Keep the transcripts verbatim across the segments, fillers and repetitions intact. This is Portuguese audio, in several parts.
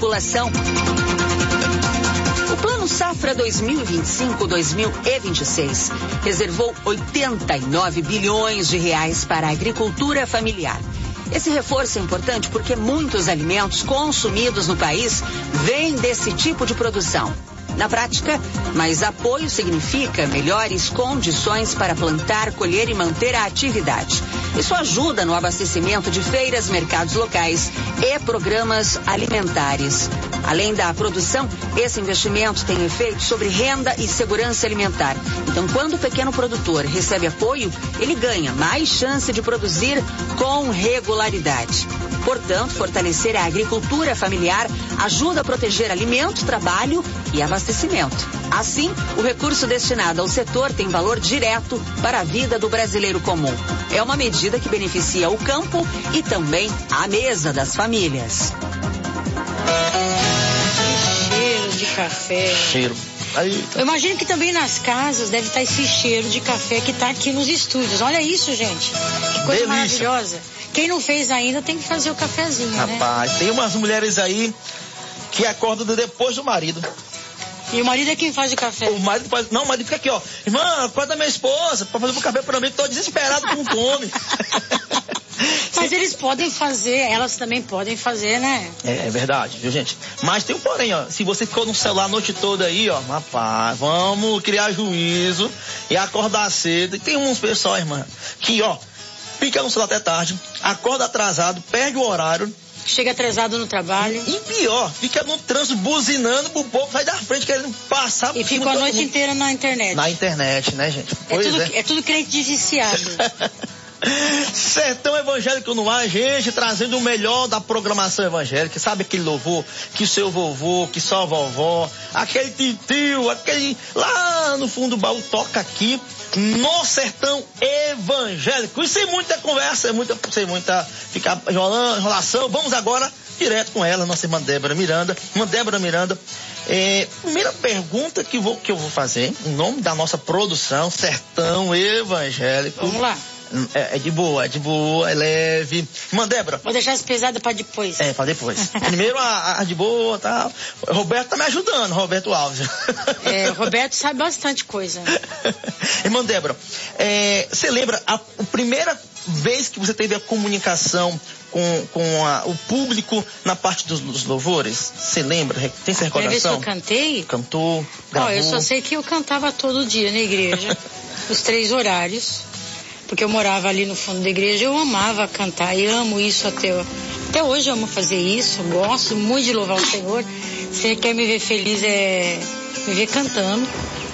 população. O Plano Safra dois mil e vinte e cinco a dois mil e vinte e seis reservou oitenta e nove bilhões de reais para a agricultura familiar. Esse reforço é importante porque muitos alimentos consumidos no país vêm desse tipo de produção. Na prática, mais apoio significa melhores condições para plantar, colher e manter a atividade. Isso ajuda no abastecimento de feiras, mercados locais e programas alimentares. Além da produção, esse investimento tem efeito sobre renda e segurança alimentar. Então, quando o pequeno produtor recebe apoio, ele ganha mais chance de produzir com regularidade. Portanto, fortalecer a agricultura familiar ajuda a proteger alimento, trabalho e abastecimento. Assim, o recurso destinado ao setor tem valor direto para a vida do brasileiro comum. É uma medida que beneficia o campo e também a mesa das famílias. Cheiro de café. Cheiro. Aí, tá. Eu imagino que também nas casas deve estar esse cheiro de café que está aqui nos estúdios. Olha isso, gente. Que coisa Delícia. Maravilhosa. Quem não fez ainda tem que fazer o cafezinho, Rapaz, né? tem umas mulheres aí que acordam depois do marido. E o marido é quem faz o café? O marido faz... Não, o marido fica aqui, ó. Irmã, acorda minha esposa pra fazer o café pra mim, que tô desesperado com fome. Mas eles podem fazer, elas também podem fazer, né? É, é verdade, viu, gente? Mas tem um porém, ó. Se você ficou no celular a noite toda aí, ó, rapaz, vamos criar juízo e acordar cedo. E tem uns pessoal, irmã, que, ó, fica no celular até tarde, acorda atrasado, perde o horário. Chega atrasado no trabalho. E pior, fica no trânsito buzinando pro povo sair da frente, querendo passar por E fica a noite mundo. inteira na internet. Na internet, né, gente? É Pois tudo, é. é tudo crente de viciado. Sertão Evangélico no ar, gente, trazendo o melhor da programação evangélica. Sabe aquele louvor que o seu vovô, que só a vovó, aquele titio, aquele lá no fundo do baú toca aqui no Sertão Evangélico. E sem muita conversa, muita, sem muita ficar enrolando, enrolação, vamos agora direto com ela, nossa irmã Débora Miranda. Irmã Débora Miranda, é, primeira pergunta que, vou, que eu vou fazer, em nome da nossa produção Sertão Evangélico. Vamos lá. É, é de boa, é de boa, é leve. Irmã Débora. Vou deixar as pesadas pra depois. É, pra depois. Primeiro a, a de boa e tal. O Roberto tá me ajudando, Roberto Alves. É, o Roberto sabe bastante coisa. Irmã Débora, é, você lembra a, a primeira vez que você teve a comunicação com, com a, o público na parte dos, dos louvores? Você lembra? Tem essa recordação? A primeira vez que eu cantei? Cantou, gravou. Ó, eu só sei que eu cantava todo dia na igreja, os três horários. Porque eu morava ali no fundo da igreja, eu amava cantar e amo isso até, até hoje, eu amo fazer isso, gosto muito de louvar o Senhor. Se quer me ver feliz, é me ver cantando.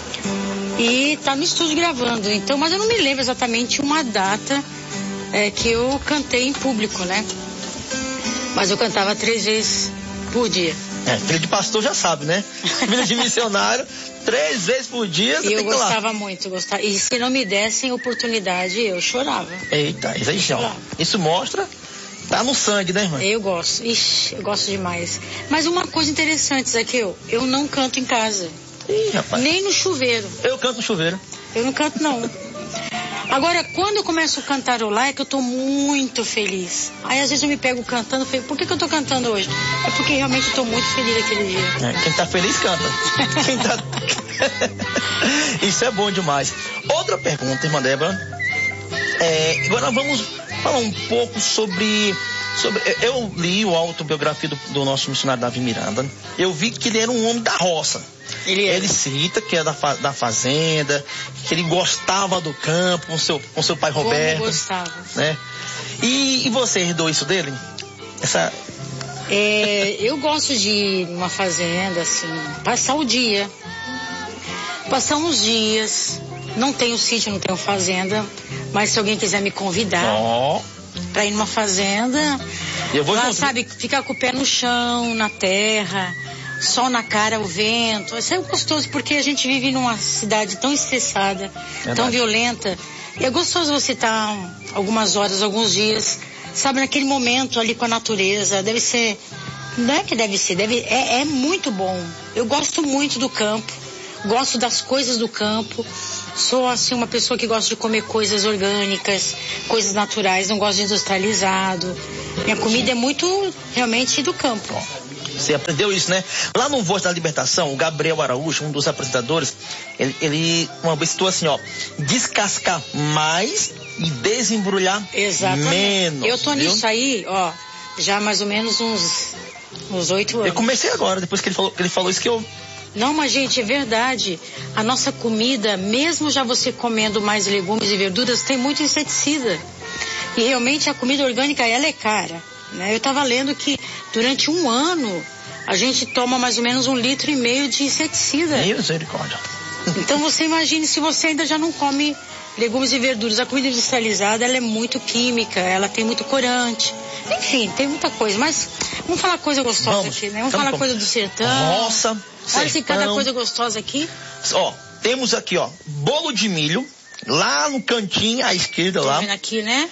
E tá no estúdio gravando, então, mas eu não me lembro exatamente uma data é, que eu cantei em público, né? Mas eu cantava três vezes por dia. É, filho de pastor já sabe, né? Filho de missionário, três vezes por dia. E eu gostava muito, gostava. E se não me dessem oportunidade, eu chorava. Eita, isso aí já. Isso mostra, tá no sangue, né, irmã? Eu gosto, ixi, eu gosto demais. Mas uma coisa interessante, Zaqueu, eu não canto em casa. Ih, rapaz. Nem no chuveiro. Eu canto no chuveiro. Eu não canto, não. Agora, quando eu começo a cantarolar, é que eu tô muito feliz. Aí, às vezes, eu me pego cantando, falei, por que que eu tô cantando hoje? É porque realmente eu tô muito feliz aquele dia. É, quem tá feliz, canta. Quem tá... Isso é bom demais. Outra pergunta, irmã Débora. É, agora vamos falar um pouco sobre... sobre eu li a autobiografia do, do nosso missionário Davi Miranda. Eu vi que ele era um homem da roça. Ele, é. ele cita que é da, fa, da fazenda, que ele gostava do campo com seu, com seu pai Roberto. Como gostava. Né? E, e você herdou isso dele? Essa... É, eu gosto de ir numa fazenda, assim, passar o dia. Passar uns dias. Não tenho sítio, não tenho fazenda, mas se alguém quiser me convidar oh. pra ir numa fazenda, eu vou lá, junto. sabe, ficar com o pé no chão, na terra, sol na cara, o vento. Isso é gostoso porque a gente vive numa cidade tão estressada, Verdade. tão violenta. E é gostoso você estar algumas horas, alguns dias, sabe, naquele momento ali com a natureza. Deve ser, não é que deve ser, deve, é, é muito bom. Eu gosto muito do campo, gosto das coisas do campo. Sou, assim, uma pessoa que gosta de comer coisas orgânicas, coisas naturais, não gosto de industrializado. Minha comida é muito, realmente, do campo. Você aprendeu isso, né? Lá no Voz da Libertação, o Gabriel Araújo, um dos apresentadores, ele, ele uma vez citou assim, ó, descascar mais e desembrulhar Exatamente. menos. Eu tô viu? nisso aí, ó, já mais ou menos uns uns oito anos. Eu comecei agora, depois que ele falou, que ele falou isso que eu... Não, mas gente, é verdade. A nossa comida, mesmo já você comendo mais legumes e verduras, tem muito inseticida. E realmente a comida orgânica, ela é cara, né? Eu tava lendo que durante um ano a gente toma mais ou menos um litro e meio de inseticida. Misericórdia. Então você imagine se você ainda já não come legumes e verduras. A comida industrializada, ela é muito química, ela tem muito corante. Enfim, tem muita coisa. Mas vamos falar coisa gostosa Vamos, aqui, né? Vamos vamos falar com... coisa do sertão. Nossa, Olha se sertão. cada coisa gostosa aqui. Ó, temos aqui, ó, bolo de milho, lá no cantinho à esquerda, Tô lá. vendo aqui, né?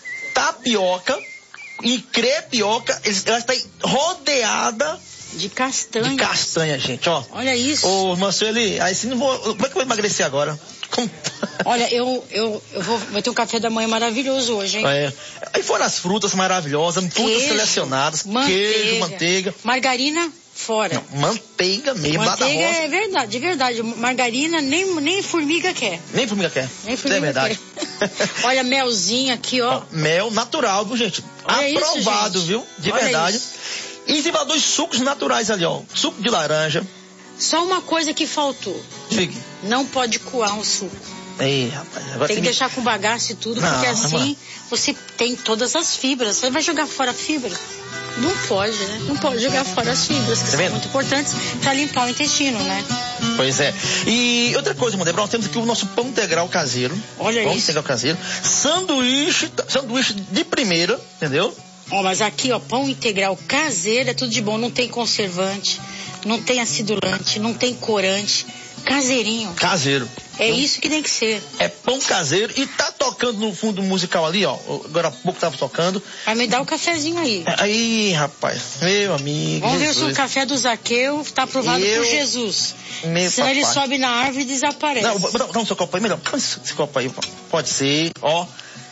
Tapioca e crepioca, ela está rodeada De castanha. de castanha, gente, ó. Olha isso. Ô, Marcelo, aí se não vou, como é que eu vou emagrecer agora? Como... Olha, eu, eu, eu vou, vou ter um café da manhã maravilhoso hoje, hein? É. Aí fora as frutas maravilosas, frutas Queijo, selecionadas, manteiga, queijo, manteiga. Margarina, fora. Não, manteiga mesmo, lá da Manteiga roça. é verdade, de verdade. Margarina nem, nem formiga quer. Nem formiga quer. Nem Isso é formiga verdade. quer. Olha, melzinho aqui, ó. Ó, mel natural, viu, gente? Olha Aprovado, isso, gente. viu? De Olha verdade. isso. E tem dois sucos naturais ali, ó. Suco de laranja. Só uma coisa que faltou. Diga. Não pode coar um suco. Ei, rapaz. Agora Tem que me- deixar com bagaço e tudo, Não, porque mas- assim você tem todas as fibras. Você vai jogar fora a fibra? Não pode, né? Não pode jogar fora as fibras, que Tá são vendo? muito importantes para limpar o intestino, né? Pois é. E outra coisa, Mondebra, nós temos aqui o nosso pão integral caseiro. Olha pão isso. integral caseiro. Sanduíche, sanduíche de primeira, entendeu? Ó, mas aqui, ó, pão integral caseiro é tudo de bom. Não tem conservante, não tem acidulante, não tem corante. Caseirinho. Caseiro. É isso que tem que ser. É pão caseiro e tá tocando no fundo musical ali, ó. Agora há pouco tava tocando. Vai me dar o cafezinho aí. Aí, rapaz, meu amigo. Vamos ver se Jesus. o café do Zaqueu tá aprovado Eu- por Jesus. Meu Senão ele papai. sobe na árvore e desaparece. Não, dá, dá um seu copo aí, melhor. Dá esse, esse copo aí, pode ser, ó.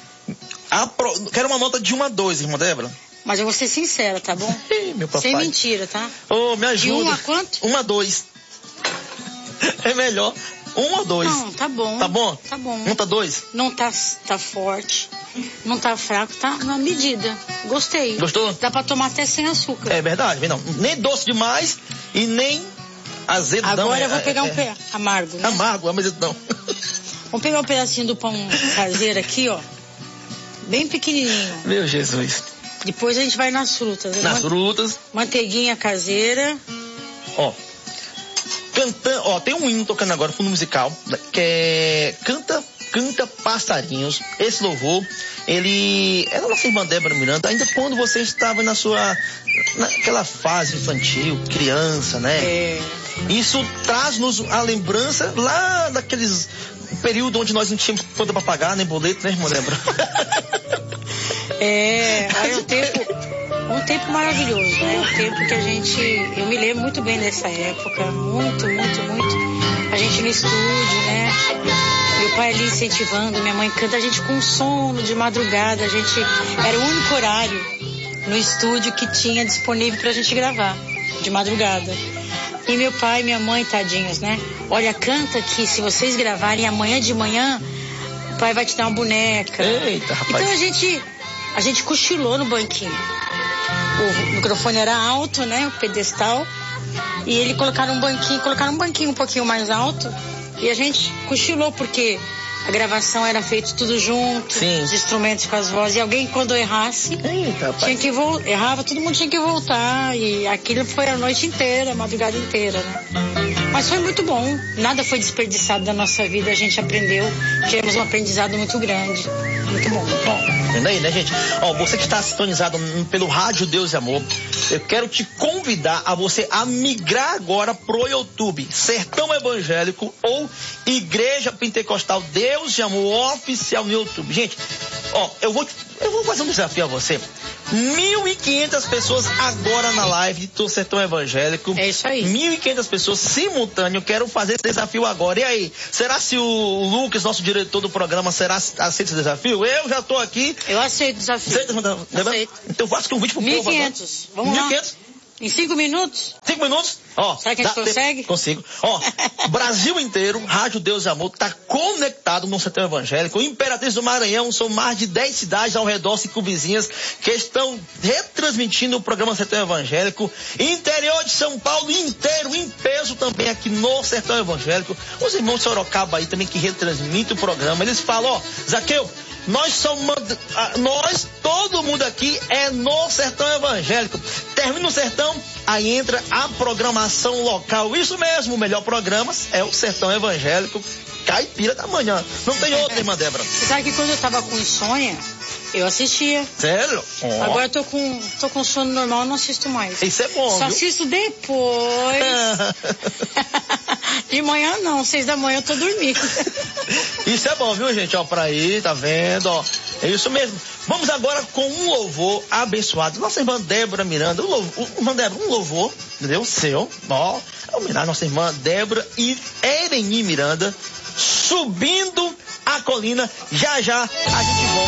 Apro... Quero uma nota de um a dois, irmã Débora. Mas eu vou ser sincera, tá bom? Ih, meu papai. Sem mentira, tá? Ô, me ajuda. De um a quanto? Um a dois. É melhor. Um ou dois. Não, tá bom. Tá bom? Tá bom. Nota dois. Não tá, tá forte, não tá fraco, tá na medida. Gostei. Gostou? Dá pra tomar até sem açúcar. É verdade, não. Nem doce demais e nem azedo. Agora não, é, eu vou pegar é, um pé amargo, né? Amargo, mas não. Vamos pegar um pedacinho do pão caseiro aqui, ó. Bem pequenininho. Meu Jesus. Depois a gente vai nas frutas. né? Nas Man- frutas, Manteiguinha caseira. ó. Cantando, ó, tem um hino tocando agora, fundo musical, que é Canta, Canta Passarinhos. Esse louvor, ele é da nossa irmã Débora Miranda, ainda quando você estava na sua, naquela fase infantil, criança, né? É, Isso traz-nos a lembrança lá daqueles período onde nós não tínhamos conta pra pagar, nem boleto, né, irmã Débora? é, olha, um tempo, um tempo maravilhoso, né? Um tempo que a gente, eu me lembro muito bem dessa época, muito, muito, muito. A gente no estúdio, né? Meu pai ali incentivando, minha mãe canta, a gente com sono de madrugada, a gente, era o único horário no estúdio que tinha disponível pra gente gravar, de madrugada. E meu pai e minha mãe, tadinhos, né? Olha, canta que se vocês gravarem amanhã de manhã, o pai vai te dar uma boneca. Eita, rapaz. Então a gente, a gente cochilou no banquinho. O microfone era alto, né? O pedestal. E ele colocaram um banquinho, colocaram um banquinho um pouquinho mais alto. E a gente cochilou, porque a gravação era feita tudo junto. Sim. Os instrumentos com as vozes. E alguém, quando errasse, Eita, rapaz. tinha que voltar. Errava, todo mundo tinha que voltar. E aquilo foi a noite inteira, a madrugada inteira, né? Mas foi muito bom. Nada foi desperdiçado da nossa vida. A gente aprendeu. Tivemos um aprendizado muito grande. Muito bom. Ó, vendo aí, né, gente? Ó, você que está sintonizado pelo Rádio Deus e Amor, eu quero te convidar a você a migrar agora pro YouTube, Sertão Evangélico ou Igreja Pentecostal Deus e Amor Oficial no YouTube. Gente, ó, eu vou, eu vou fazer um desafio a você. mil e quinhentas pessoas agora na live do Sertão Evangélico. É isso aí. mil e quinhentas pessoas simultâneo. Quero fazer esse desafio agora. E aí, será se o Lucas, nosso diretor do programa, será aceita esse desafio? Eu já tô aqui. Eu aceito o desafio. Aceita, Débora? Aceito. Então faça um convite pro mil e povo agora. quinhentos. Vamos lá. mil e quinhentos? Em cinco minutos? Cinco minutos? Ó, será que a gente dá, consegue? Consigo. Ó, Brasil inteiro, Rádio Deus e Amor, tá conectado no Sertão Evangélico. Imperatriz do Maranhão, são mais de dez cidades ao redor, cinco vizinhas, que estão retransmitindo o programa Sertão Evangélico. Interior de São Paulo inteiro, em peso também aqui no Sertão Evangélico. Os irmãos de Sorocaba aí também que retransmitem o programa. Eles falam, ó, Zaqueu, nós somos, nós, todo mundo aqui é no Sertão Evangélico. Termina o Sertão, aí entra a programação local. Isso mesmo, o melhor programa é o Sertão Evangélico Caipira da Manhã. Não tem outra, irmã Débora. Você sabe que quando eu tava com insônia, eu assistia. Sério? Oh. Agora eu tô com, tô com sono normal, eu não assisto mais. Isso é bom, Só viu? assisto depois. De manhã não, seis da manhã eu tô dormindo. Isso é bom, viu, gente? Ó, pra aí, tá vendo? Ó, é isso mesmo. Vamos agora com um louvor abençoado. Nossa irmã Débora Miranda, um louvor, irmã Débora, um louvor, entendeu? Seu, ó, é homenagem à nossa irmã Débora e Ereni Miranda, Subindo a Colina. Já já a gente volta.